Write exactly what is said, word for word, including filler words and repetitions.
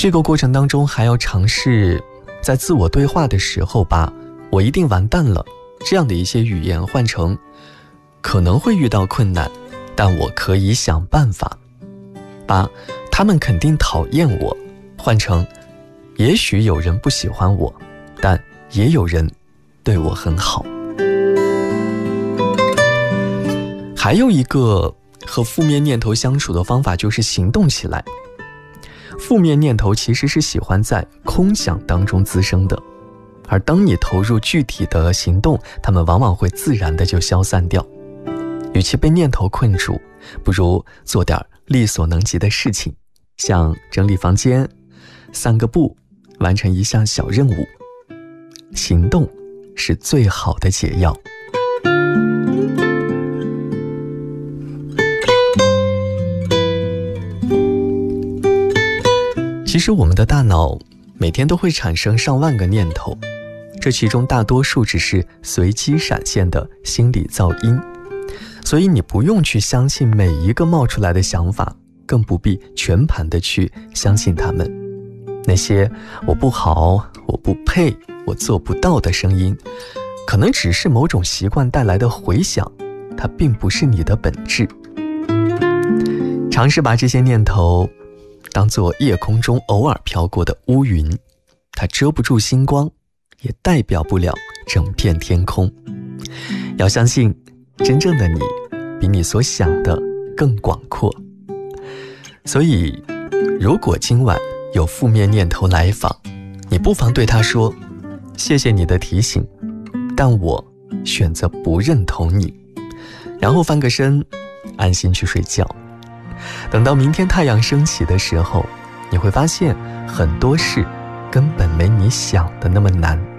这个过程当中还要尝试在自我对话的时候把我一定完蛋了这样的一些语言换成可能会遇到困难，但我可以想办法。把他们肯定讨厌我换成也许有人不喜欢我，但也有人对我很好。还有一个和负面念头相处的方法就是行动起来。负面念头其实是喜欢在空想当中滋生的，而当你投入具体的行动，它们往往会自然的就消散掉。与其被念头困住，不如做点力所能及的事情，像整理房间、散个步，完成一项小任务。行动是最好的解药。其实我们的大脑每天都会产生上万个念头，这其中大多数只是随机闪现的心理噪音，所以你不用去相信每一个冒出来的想法，更不必全盘的去相信他们。那些我不好、我不配、我做不到的声音，可能只是某种习惯带来的回响，它并不是你的本质。尝试把这些念头当作夜空中偶尔飘过的乌云，它遮不住星光，也代表不了整片天空。要相信，真正的你比你所想的更广阔。所以，如果今晚有负面念头来访，你不妨对他说：谢谢你的提醒，但我选择不认同你。然后翻个身，安心去睡觉。等到明天太阳升起的时候，你会发现很多事根本没你想的那么难。